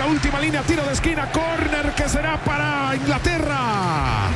la última línea, tiro de esquina, córner que será para Inglaterra.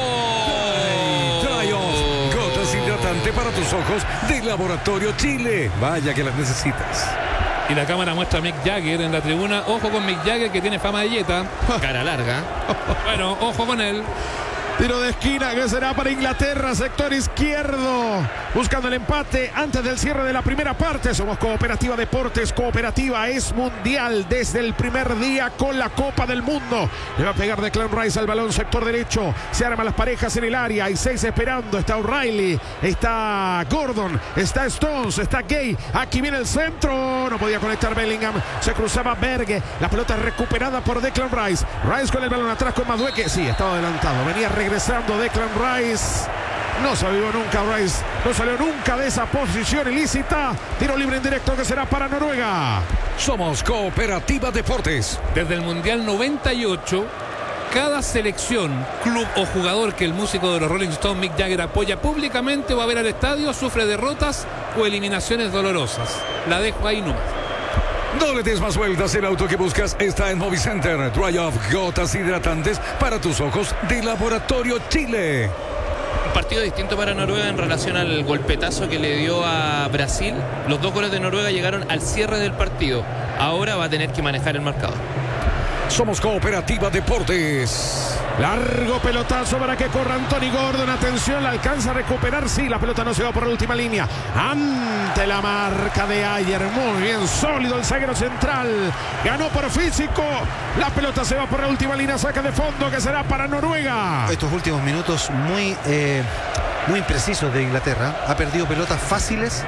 Gotas hidratante para tus ojos de Laboratorio Chile. Vaya que las necesitas. Y la cámara muestra a Mick Jagger en la tribuna. Ojo con Mick Jagger, que tiene fama de yeta. Cara larga. Bueno, ojo con él. Tiro de esquina que será para Inglaterra, sector izquierdo, buscando el empate antes del cierre de la primera parte. Somos Cooperativa Deportes, Cooperativa es mundial desde el primer día con la Copa del Mundo. Le va a pegar Declan Rice al balón, sector derecho, se arman las parejas en el área, hay 6 esperando, está O'Reilly, está Gordon, está Stones, está Gay, aquí viene el centro, no podía conectar Bellingham, se cruzaba Berge, la pelota recuperada por Declan Rice, Rice con el balón atrás con Madueke, sí, estaba adelantado, venía regresando Declan Rice. No salió nunca Rice. No salió nunca de esa posición ilícita. Tiro libre en directo que será para Noruega. Somos Cooperativa Deportes. Desde el Mundial 98, cada selección, club o jugador que el músico de los Rolling Stones, Mick Jagger, apoya públicamente o va a ver al estadio, sufre derrotas o eliminaciones dolorosas. La dejo ahí nomás. No le des más vueltas, el auto que buscas está en Movicenter. Dry Off, gotas hidratantes para tus ojos de Laboratorio Chile. Un partido distinto para Noruega en relación al golpetazo que le dio a Brasil. Los 2 goles de Noruega llegaron al cierre del partido. Ahora va a tener que manejar el marcador. Somos Cooperativa Deportes. Largo pelotazo para que corra Anthony Gordon. Atención, la alcanza a recuperar. Sí, la pelota no se va por la última línea. Ante la marca de Ayer. Muy bien, sólido el zaguero central. Ganó por físico. La pelota se va por la última línea. Saca de fondo que será para Noruega. Estos últimos minutos muy imprecisos de Inglaterra. Ha perdido pelotas fáciles.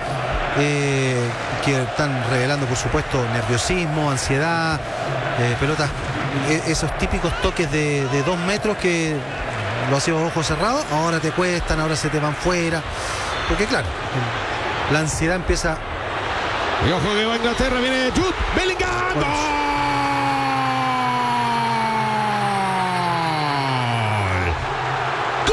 Que están revelando, por supuesto, nerviosismo, ansiedad. Pelotas, esos típicos toques de 2 metros que lo hacías a ojos cerrados, ahora te cuestan, ahora se te van fuera, porque claro, la ansiedad empieza. Y ojo que va Inglaterra, viene Jude Bellingham.